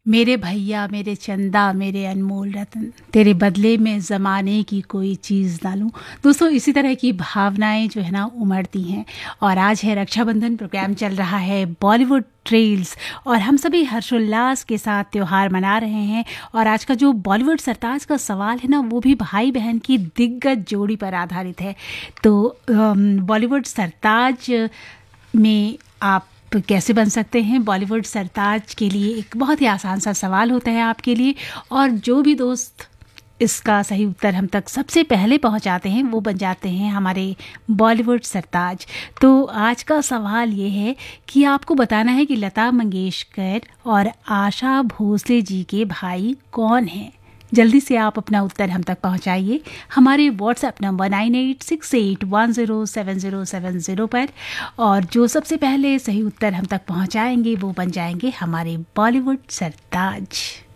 मेरे भैया मेरे चंदा मेरे अनमोल रत्न, तेरे बदले में ज़माने की कोई चीज़ ना लूं। दोस्तों, इसी तरह की भावनाएं जो है ना उमड़ती हैं। और आज है रक्षाबंधन, प्रोग्राम चल रहा है बॉलीवुड ट्रेल्स और हम सभी हर्षोल्लास के साथ त्यौहार मना रहे हैं। और आज का जो बॉलीवुड सरताज का सवाल है ना, वो भी भाई बहन की दिग्गज जोड़ी पर आधारित है। तो बॉलीवुड सरताज में आप कैसे बन सकते हैं? बॉलीवुड सरताज के लिए एक बहुत ही आसान सा सवाल होता है आपके लिए, और जो भी दोस्त इसका सही उत्तर हम तक सबसे पहले पहुंचाते हैं वो बन जाते हैं हमारे बॉलीवुड सरताज। तो आज का सवाल ये है कि आपको बताना है कि लता मंगेशकर और आशा भोसले जी के भाई कौन हैं। जल्दी से आप अपना उत्तर हम तक पहुंचाइए हमारे व्हाट्सएप नंबर 9868107070 पर, और जो सबसे पहले सही उत्तर हम तक पहुंचाएंगे वो बन जाएंगे हमारे बॉलीवुड सरताज।